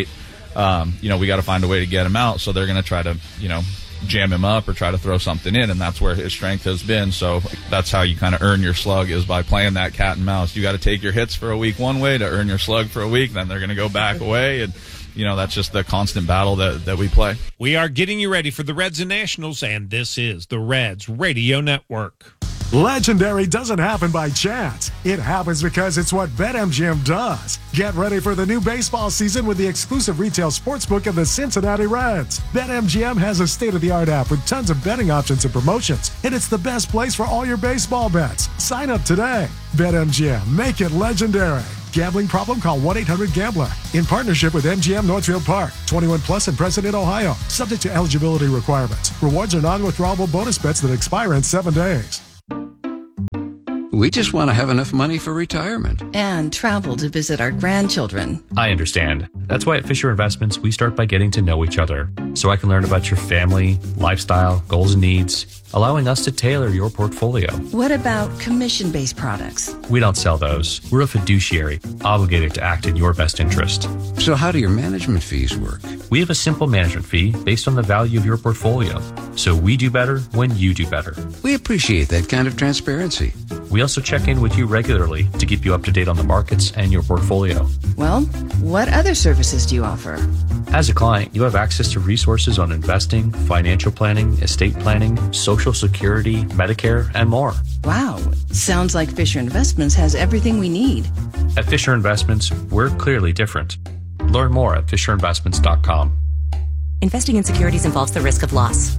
um, you know, we got to find a way to get him out. So they're going to try to, you know, jam him up or try to throw something in, and that's where his strength has been. So that's how you kind of earn your slug, is by playing that cat and mouse. You got to take your hits for a week one way to earn your slug for a week, then they're going to go back away, and you know, that's just the constant battle that, that we play. We are getting you ready for the Reds and Nationals, and this is the Reds Radio Network. Legendary doesn't happen by chance. It happens because it's what BetMGM does. Get ready for the new baseball season with the exclusive retail sportsbook of the Cincinnati Reds. BetMGM has a state-of-the-art app with tons of betting options and promotions, and it's the best place for all your baseball bets. Sign up today. BetMGM, make it legendary. Gambling problem? Call one eight hundred gambler. In partnership with M G M Northfield Park. twenty-one plus and present in Ohio. Subject to eligibility requirements. Rewards are non-withdrawable bonus bets that expire in seven days. We just want to have enough money for retirement. And travel to visit our grandchildren. I understand. That's why at Fisher Investments, we start by getting to know each other, so I can learn about your family, lifestyle, goals and needs, allowing us to tailor your portfolio. What about commission-based products? We don't sell those. We're a fiduciary, obligated to act in your best interest. So how do your management fees work? We have a simple management fee based on the value of your portfolio. So we do better when you do better. We appreciate that kind of transparency. We also check in with you regularly to keep you up to date on the markets and your portfolio. Well, what other services do you offer? As a client, you have access to resources on investing, financial planning, estate planning, Social Security, Medicare, and more. Wow, sounds like Fisher Investments has everything we need. At Fisher Investments, we're clearly different. Learn more at fisher investments dot com. Investing in securities involves the risk of loss.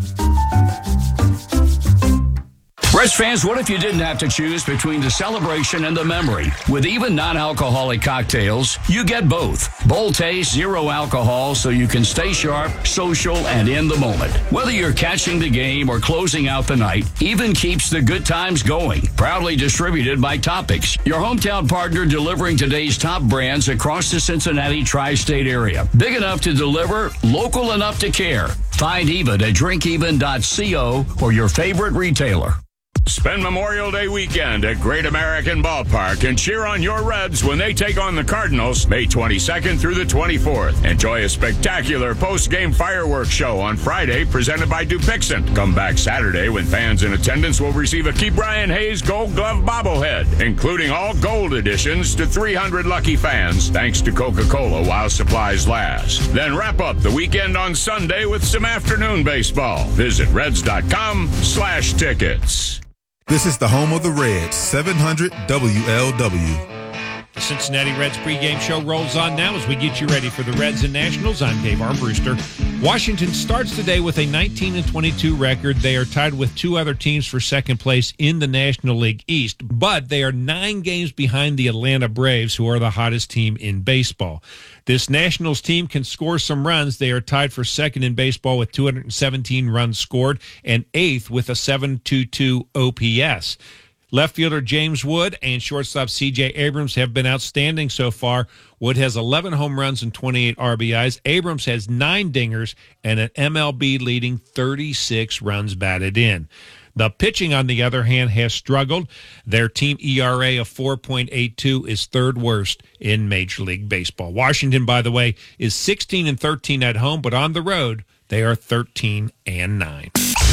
Reds fans, what if you didn't have to choose between the celebration and the memory? With even non-alcoholic cocktails, you get both. Bold taste, zero alcohol, so you can stay sharp, social, and in the moment. Whether you're catching the game or closing out the night, Even keeps the good times going. Proudly distributed by Topics, your hometown partner delivering today's top brands across the Cincinnati tri-state area. Big enough to deliver, local enough to care. Find Even at drink even dot co or your favorite retailer. Spend Memorial Day weekend at Great American Ballpark and cheer on your Reds when they take on the Cardinals May twenty-second through the twenty-fourth. Enjoy a spectacular post-game fireworks show on Friday presented by Dupixent. Come back Saturday when fans in attendance will receive a Key Brian Hayes Gold Glove bobblehead, including all gold editions to three hundred lucky fans, thanks to Coca-Cola while supplies last. Then wrap up the weekend on Sunday with some afternoon baseball. Visit reds.com slash tickets. This is the home of the Reds, seven hundred W L W. The Cincinnati Reds pregame show rolls on now as we get you ready for the Reds and Nationals. I'm Dave Armbruster. Washington starts today with a nineteen and twenty-two record. They are tied with two other teams for second place in the National League East, but they are nine games behind the Atlanta Braves, who are the hottest team in baseball. This Nationals team can score some runs. They are tied for second in baseball with two hundred seventeen runs scored and eighth with a seven twenty-two O P S. Left fielder James Wood and shortstop C J Abrams have been outstanding so far. Wood has eleven home runs and twenty-eight R B Is. Abrams has nine dingers and an M L B leading thirty-six runs batted in. The pitching, on the other hand, has struggled. Their team E R A of four point eight two is third worst in Major League Baseball. Washington, by the way, is sixteen and thirteen at home, but on the road, they are thirteen and nine.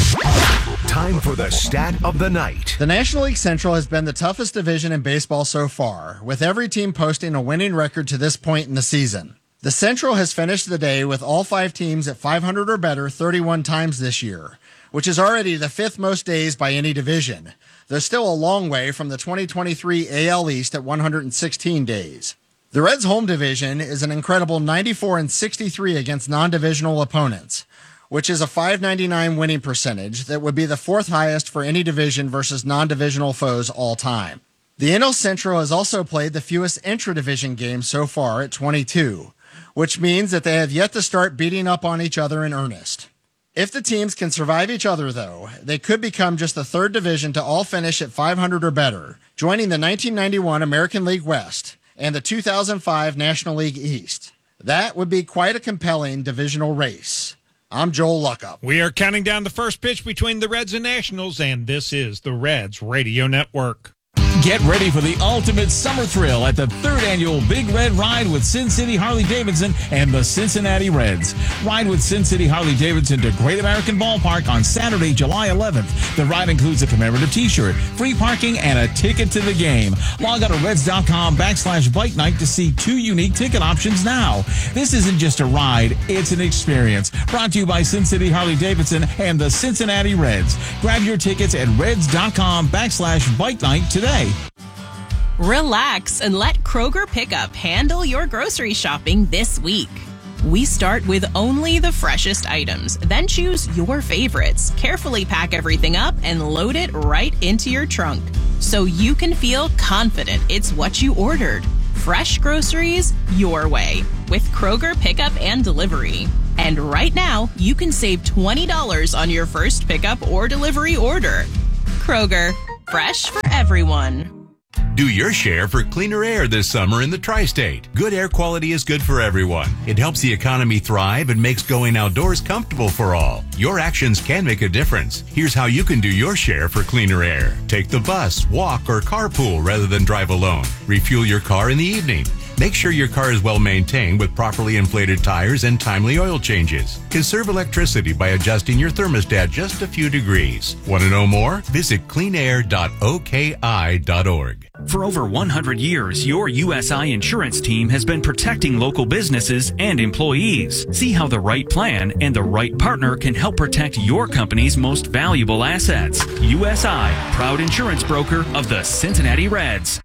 Time for the stat of the night. The National League Central has been the toughest division in baseball so far, with every team posting a winning record to this point in the season. The Central has finished the day with all five teams at five hundred or better thirty-one times this year, which is already the fifth most days by any division. They're still a long way from the twenty twenty-three A L East at one hundred sixteen days. The Reds' home division is an incredible ninety-four and sixty-three against non-divisional opponents, which is a five ninety-nine winning percentage that would be the fourth highest for any division versus non-divisional foes all time. The N L Central has also played the fewest intra-division games so far at twenty-two, which means that they have yet to start beating up on each other in earnest. If the teams can survive each other, though, they could become just the third division to all finish at five hundred or better, joining the nineteen ninety-one American League West and the two thousand five National League East. That would be quite a compelling divisional race. I'm Joel Luckup. We are counting down the first pitch between the Reds and Nationals, and this is the Reds Radio Network. Get ready for the ultimate summer thrill at the third annual Big Red Ride with Sin City Harley-Davidson and the Cincinnati Reds. Ride with Sin City Harley-Davidson to Great American Ballpark on Saturday, July eleventh. The ride includes a commemorative t-shirt, free parking, and a ticket to the game. Log on to reds.com backslash bike night to see two unique ticket options now. This isn't just a ride, it's an experience. Brought to you by Sin City Harley-Davidson and the Cincinnati Reds. Grab your tickets at reds.com backslash bike night today. Relax and let Kroger Pickup handle your grocery shopping this week. We start with only the freshest items, then choose your favorites, carefully pack everything up, and load it right into your trunk so you can feel confident it's what you ordered. Fresh groceries your way with Kroger Pickup and Delivery. And right now, you can save twenty dollars on your first pickup or delivery order. Kroger, fresh for everyone. Do your share for cleaner air this summer in the tri-state. Good air quality is good for everyone. It helps the economy thrive and makes going outdoors comfortable for all. Your actions can make a difference. Here's how you can do your share for cleaner air. Take the bus, walk, or carpool rather than drive alone. Refuel your car in the evening. Make sure your car is well maintained with properly inflated tires and timely oil changes. Conserve electricity by adjusting your thermostat just a few degrees. Want to know more? Visit clean air dot o k i dot org. For over one hundred years, your U S I insurance team has been protecting local businesses and employees. See how the right plan and the right partner can help protect your company's most valuable assets. U S I, proud insurance broker of the Cincinnati Reds.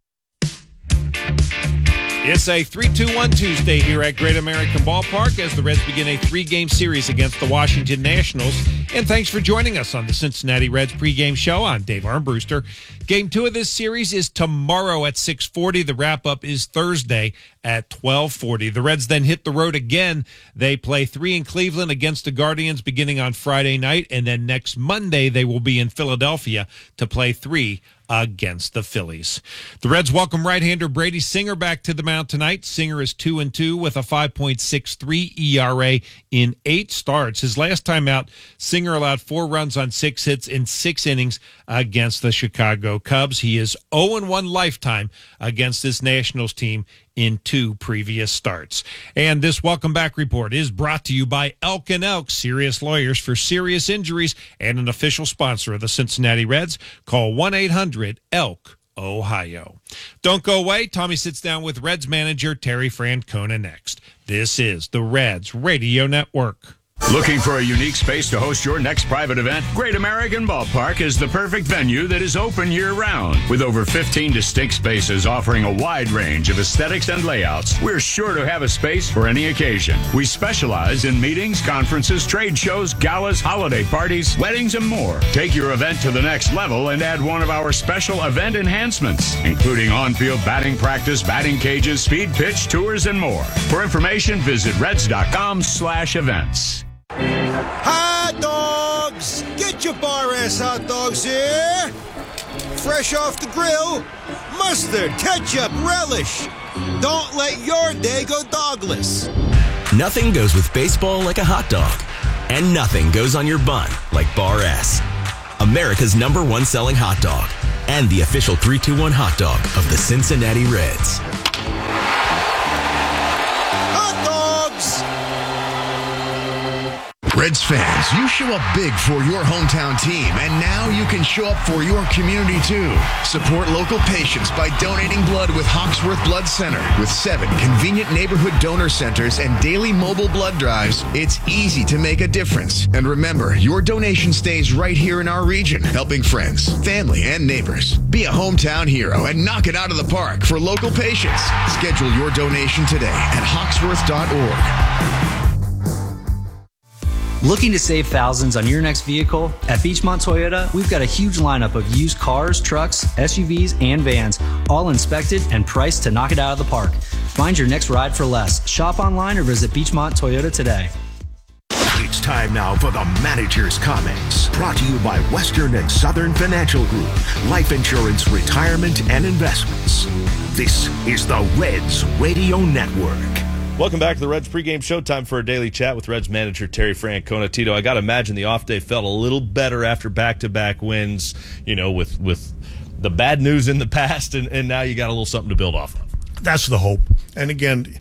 It's a three two one Tuesday here at Great American Ballpark as the Reds begin a three-game series against the Washington Nationals. And thanks for joining us on the Cincinnati Reds pregame show. I'm Dave Armbruster. Game two of this series is tomorrow at six forty. The wrap-up is Thursday at twelve forty. The Reds then hit the road again. They play three in Cleveland against the Guardians beginning on Friday night. And then next Monday, they will be in Philadelphia to play three against the Phillies. The Reds welcome right-hander Brady Singer back to the mound tonight. Singer is two and two with a five point six three E R A in eight starts. His last time out, Singer allowed four runs on six hits in six innings against the Chicago Cubs. He is oh and one lifetime against this Nationals team in two previous starts. And this welcome back report is brought to you by Elk and Elk, serious lawyers for serious injuries and an official sponsor of the Cincinnati Reds. Call one eight hundred elk Ohio. Don't go away. Tommy sits down with Reds manager Terry Francona next. This is the Reds Radio Network. Looking for a unique space to host your next private event? Great American Ballpark is the perfect venue that is open year-round. With over fifteen distinct spaces offering a wide range of aesthetics and layouts, we're sure to have a space for any occasion. We specialize in meetings, conferences, trade shows, galas, holiday parties, weddings, and more. Take your event to the next level and add one of our special event enhancements, including on-field batting practice, batting cages, speed pitch, tours, and more. For information, visit reds.com slash events. Hot dogs! Get your bar-ass hot dogs here! Fresh off the grill, mustard, ketchup, relish. Don't let your day go dogless. Nothing goes with baseball like a hot dog. And nothing goes on your bun like Bar S. America's number one selling hot dog. And the official three two one hot dog of the Cincinnati Reds. Reds fans, you show up big for your hometown team, and now you can show up for your community too. Support local patients by donating blood with Hawksworth Blood Center. With seven convenient neighborhood donor centers and daily mobile blood drives, it's easy to make a difference. And remember, your donation stays right here in our region, helping friends, family, and neighbors. Be a hometown hero and knock it out of the park for local patients. Schedule your donation today at hawksworth dot org. Looking to save thousands on your next vehicle? At Beechmont Toyota, we've got a huge lineup of used cars, trucks, S U Vs, and vans, all inspected and priced to knock it out of the park. Find your next ride for less. Shop online or visit Beechmont Toyota today. It's time now for the manager's comments. Brought to you by Western and Southern Financial Group. Life insurance, retirement, and investments. This is the Reds Radio Network. Welcome back to the Reds pregame show. Time for a daily chat with Reds manager Terry Francona. Tito, I got to imagine the off day felt a little better after back-to-back wins, you know, with with the bad news in the past, and, and now you got a little something to build off of. That's the hope. And again,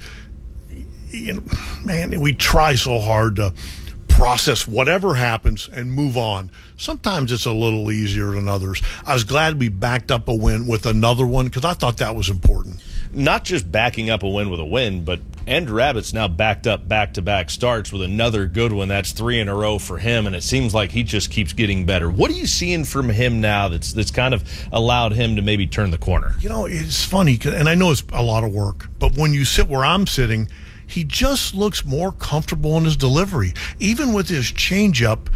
you know, man, we try so hard to process whatever happens and move on. Sometimes it's a little easier than others. I was glad we backed up a win with another one because I thought that was important. Not just backing up a win with a win, but Andrew Abbott's now backed up back-to-back starts with another good one. That's three in a row for him, and it seems like he just keeps getting better. What are you seeing from him now that's that's kind of allowed him to maybe turn the corner? You know, it's funny, and I know it's a lot of work, but when you sit where I'm sitting, he just looks more comfortable in his delivery. Even with his changeup,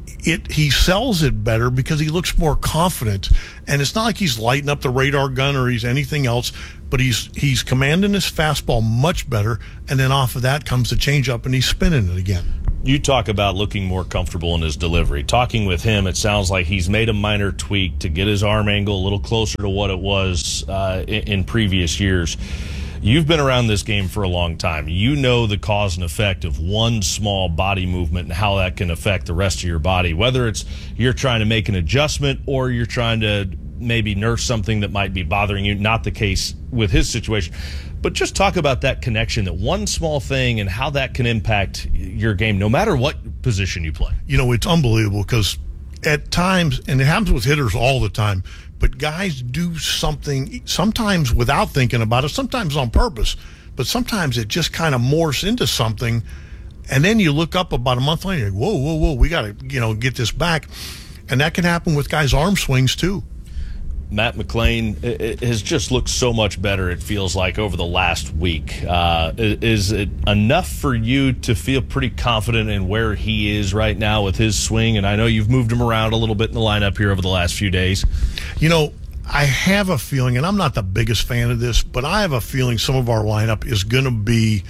it he sells it better because he looks more confident. And it's not like he's lighting up the radar gun or he's anything else, but he's he's commanding his fastball much better. And then off of that comes the changeup, and he's spinning it again. You talk about looking more comfortable in his delivery. Talking with him, it sounds like he's made a minor tweak to get his arm angle a little closer to what it was uh, in, in previous years. You've been around this game for a long time. You know the cause and effect of one small body movement and how that can affect the rest of your body, whether it's you're trying to make an adjustment or you're trying to maybe nurse something that might be bothering you. Not the case with his situation. But just talk about that connection, that one small thing, and how that can impact your game, no matter what position you play. You know, it's unbelievable because at times, and it happens with hitters all the time, but guys do something sometimes without thinking about it, sometimes on purpose, but sometimes it just kind of morphs into something, and then you look up about a month later, and you go, whoa, whoa, whoa, we got to, you know, get this back. And that can happen with guys' arm swings too. Matt McLain has just looked so much better, it feels like, over the last week. Uh, is it enough for you to feel pretty confident in where he is right now with his swing? And I know you've moved him around a little bit in the lineup here over the last few days. You know, I have a feeling, and I'm not the biggest fan of this, but I have a feeling some of our lineup is going to be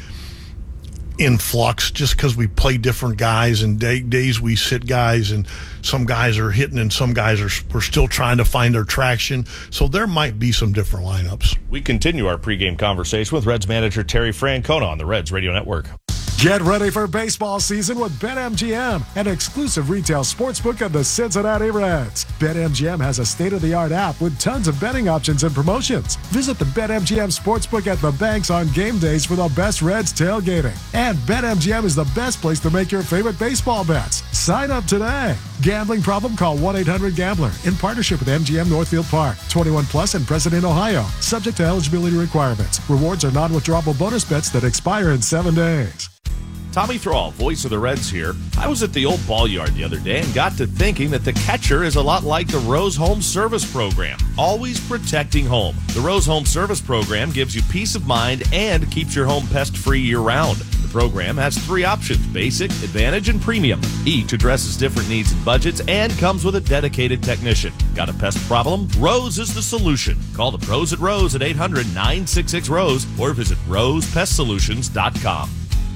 in flux just because we play different guys, and day, days we sit guys, and some guys are hitting and some guys are we're still trying to find their traction. So there might be some different lineups. We continue our pregame conversation with Reds manager Terry Francona on the Reds Radio Network. Get ready for baseball season with BetMGM, an exclusive retail sportsbook of the Cincinnati Reds. BetMGM has a state-of-the-art app with tons of betting options and promotions. Visit the BetMGM Sportsbook at the banks on game days for the best Reds tailgating. And BetMGM is the best place to make your favorite baseball bets. Sign up today. Gambling problem? Call one eight hundred gambler in partnership with M G M Northfield Park. twenty-one plus and present in Ohio. Subject to eligibility requirements. Rewards are non-withdrawable bonus bets that expire in seven days. Tommy Thrall, voice of the Reds here. I was at the old ball yard the other day and got to thinking that the catcher is a lot like the Rose Home Service Program, always protecting home. The Rose Home Service Program gives you peace of mind and keeps your home pest-free year-round. The program has three options: basic, advantage, and premium. Each addresses different needs and budgets and comes with a dedicated technician. Got a pest problem? Rose is the solution. Call the pros at Rose at eight hundred nine six six ROSE or visit rose pest solutions dot com.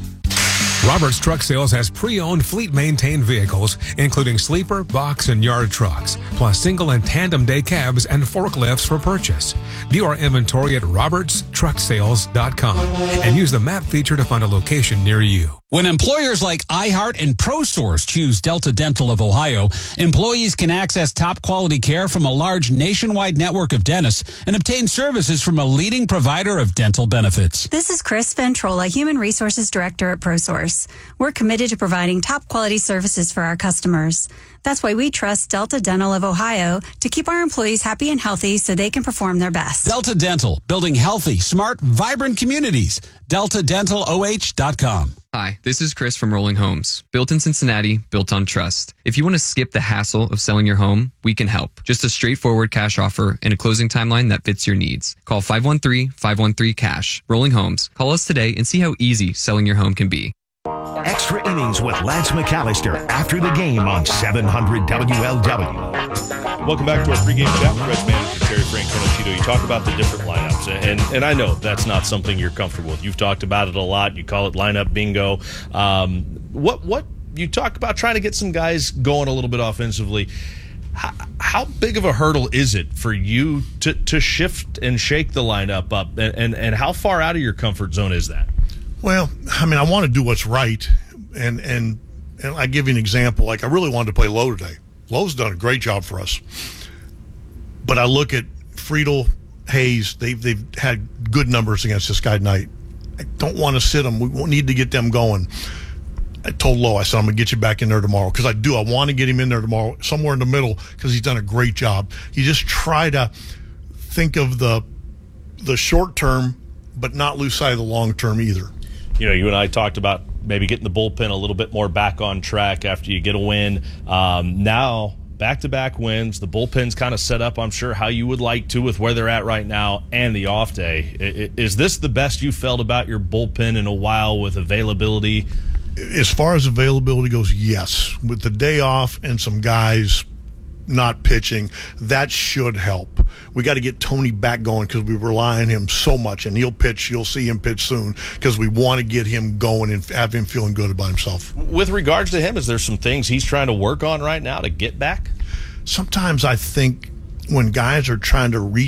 Roberts Truck Sales has pre-owned fleet-maintained vehicles, including sleeper, box, and yard trucks, plus single and tandem day cabs and forklifts for purchase. View our inventory at roberts truck sales dot com and use the map feature to find a location near you. When employers like iHeart and ProSource choose Delta Dental of Ohio, employees can access top-quality care from a large nationwide network of dentists and obtain services from a leading provider of dental benefits. This is Chris Ventrola, Human Resources Director at ProSource. We're committed to providing top-quality services for our customers. That's why we trust Delta Dental of Ohio to keep our employees happy and healthy so they can perform their best. Delta Dental, building healthy, smart, vibrant communities. delta dental o h dot com. Hi, this is Chris from Rolling Homes. Built in Cincinnati, built on trust. If you want to skip the hassle of selling your home, we can help. Just a straightforward cash offer and a closing timeline that fits your needs. Call five one three, five one three, cash. Rolling Homes. Call us today and see how easy selling your home can be. Extra Innings with Lance McAllister after the game on seven hundred W L W. Welcome back to our pregame chat with Reds manager Terry Francona. You talk about the different lineups, and and I know that's not something you're comfortable with. You've talked about it a lot. You call it lineup bingo. Um, what what you talk about trying to get some guys going a little bit offensively. How, how big of a hurdle is it for you to, to shift and shake the lineup up, and, and and how far out of your comfort zone is that? Well, I mean, I want to do what's right, and and and I give you an example. Like, I really wanted to play Lowe today. Lowe's done a great job for us. But I look at Friedel, Hayes, they've, they've had good numbers against this guy tonight. I don't want to sit them. We won't need to get them going. I told Lowe, I said, I'm going to get you back in there tomorrow because I do. I want to get him in there tomorrow, somewhere in the middle, because he's done a great job. You just try to think of the the short term, but not lose sight of the long term either. You know, you and I talked about maybe getting the bullpen a little bit more back on track after you get a win. Um, now, back-to-back wins. The bullpen's kind of set up, I'm sure, how you would like to with where they're at right now and the off day. I, is this the best you felt about your bullpen in a while with availability? As far as availability goes, yes. With the day off and some guys not pitching, that should help. We got to get Tony back going because we rely on him so much, and he'll pitch. You'll see him pitch soon because we want to get him going and have him feeling good about himself. With regards to him, is there some things he's trying to work on right now to get back? Sometimes I think when guys are trying to reach